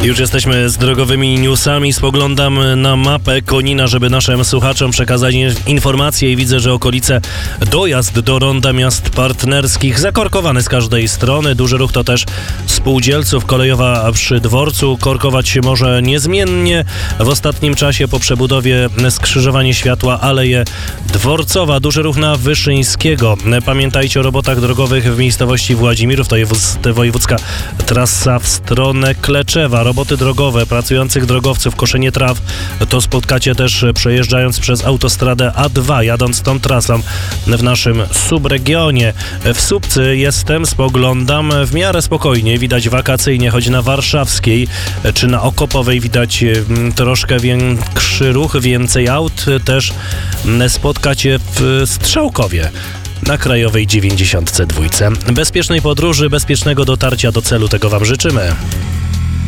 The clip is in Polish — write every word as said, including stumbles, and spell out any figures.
Już jesteśmy z drogowymi newsami. Spoglądam na mapę Konina, żeby naszym słuchaczom przekazać informacje i widzę, że okolice dojazd do ronda miast partnerskich zakorkowany z każdej strony. Duży ruch to też spółdzielców. Kolejowa przy dworcu korkować się może niezmiennie. W ostatnim czasie po przebudowie skrzyżowanie światła Aleje Dworcowa. Duży ruch na Wyszyńskiego. Pamiętajcie o robotach drogowych w miejscowości Władzimirów. To jest wojewódzka trasa w stronę Kleczewa. Roboty drogowe, pracujących drogowców, koszenie traw, to spotkacie też przejeżdżając przez autostradę A dwa, jadąc tą trasą w naszym subregionie. W Słupcy jestem, spoglądam w miarę spokojnie, widać wakacyjnie, choć na Warszawskiej czy na Okopowej widać troszkę większy ruch, więcej aut, też spotkacie w Strzałkowie na Krajowej dziewięćdziesiątce dwa. Bezpiecznej podróży, bezpiecznego dotarcia do celu, tego Wam życzymy.